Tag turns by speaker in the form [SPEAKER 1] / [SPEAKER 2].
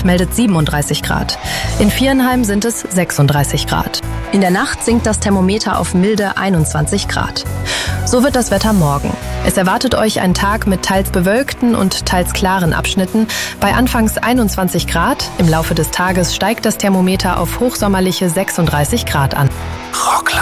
[SPEAKER 1] Stuttgart meldet 37 Grad. In Viernheim sind es 36 Grad. In der Nacht sinkt das Thermometer auf milde 21 Grad. So wird das Wetter morgen. Es erwartet euch ein Tag mit teils bewölkten und teils klaren Abschnitten. Bei anfangs 21 Grad, im Laufe des Tages steigt das Thermometer auf hochsommerliche 36 Grad an.
[SPEAKER 2] Rockland.